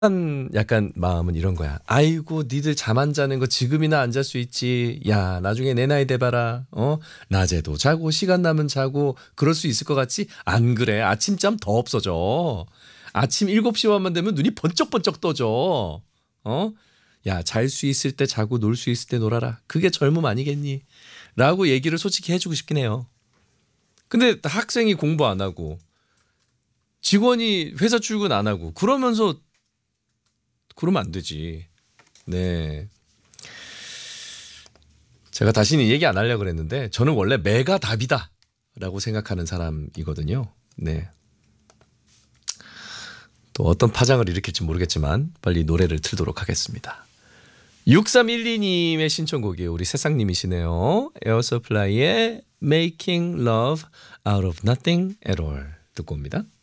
약간 마음은 이런 거야. 아이고 니들 잠 안 자는 거 지금이나 안 잘 수 있지. 야 나중에 내 나이 돼봐라. 낮에도 자고 시간 나면 자고 그럴 수 있을 것 같지? 안 그래. 아침잠 더 없어져. 아침 7시만 되면 눈이 번쩍번쩍 떠져. 야 잘 수 있을 때 자고 놀 수 있을 때 놀아라. 그게 젊음 아니겠니? 라고 얘기를 솔직히 해주고 싶긴 해요. 근데 학생이 공부 안 하고 직원이 회사 출근 안 하고 그러면서 그러면 안 되지. 네. 제가 다시는 이 얘기 안 하려고 그랬는데 저는 원래 매가 답이다 라고 생각하는 사람이거든요. 네. 또 어떤 파장을 일으킬지 모르겠지만 빨리 노래를 틀도록 하겠습니다. 6312님의 신청곡이에요. 우리 새싹님이시네요. 에어서플라이의 Making Love Out of Nothing at All 듣고 옵니다.